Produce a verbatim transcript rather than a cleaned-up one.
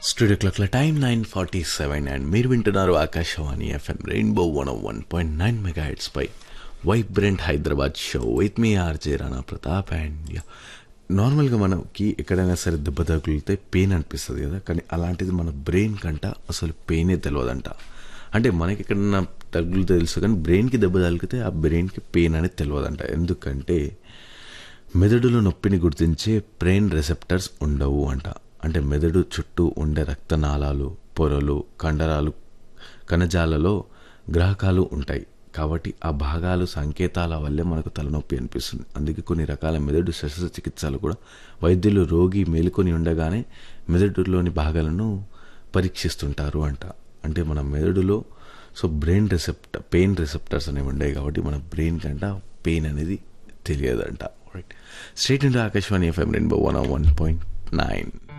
Studio క్లాక్ల time nine forty seven and మీరు వింటున్నారు Akashvani FM rainbow one one point nine mega heads pi vibrant Hyderabad show with me RJ Rana Pratap. And నార్మల్గా మనకి ఎక్కడైనా సరే దెబ్బ తగిలితే పెయిన్ అనిపిస్తుంది కదా, కానీ అలాంటిది మన బ్రెయిన్ కంట అసలు పెయినే తెలియదంట. అంటే మనకి ఎక్కడన్నా తగులుతో తెలుసు, కానీ బ్రెయిన్కి దెబ్బ తగిలితే ఆ బ్రెయిన్కి పెయిన్ అనేది తెలియదంట. ఎందుకంటే మెదడులో నొప్పిని గుర్తించే బ్రెయిన్ రిసెప్టర్స్ ఉండవు అంట. అంటే మెదడు చుట్టూ ఉండే రక్తనాళాలు, పొరలు, కండరాలు, కణజాలలో గ్రాహకాలు ఉంటాయి. కాబట్టి ఆ భాగాలు సంకేతాల వల్లే మనకు తలనొప్పి అనిపిస్తుంది. అందుకే కొన్ని రకాల మెదడు శస్త్రచికిత్సలు కూడా వైద్యులు రోగి మేలుకొని ఉండగానే మెదడులోని భాగాలను పరీక్షిస్తుంటారు అంట. అంటే మన మెదడులో so brain receptor pain receptors అనేవి ఉండేవి కాబట్టి మన బ్రెయిన్ కంట పెయిన్ అనేది తెలియదంట. Right, straight into Akashvani FM rainbow one one point nine.